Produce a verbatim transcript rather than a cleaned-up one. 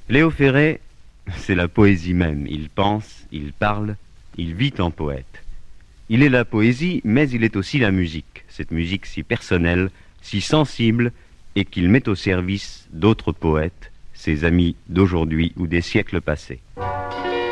Léo Ferré, c'est la poésie même. Il pense, il parle, il vit en poète. Il est la poésie, mais il est aussi la musique. Cette musique si personnelle, si sensible, et qu'il met au service d'autres poètes, ses amis d'aujourd'hui ou des siècles passés.